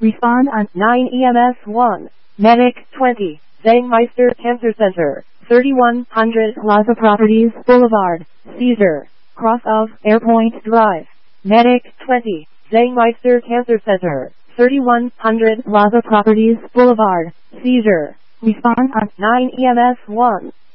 Respond on 9 EMS 1. Medic. 20. Zangmeister Cancer Center. 3100 Plaza Properties Boulevard. Seizure. Cross of Airpoint Drive. Medic. 20. Zangmeister Cancer Center. 3100 Plaza Properties Boulevard. Seizure. Respond on 9 EMS 1.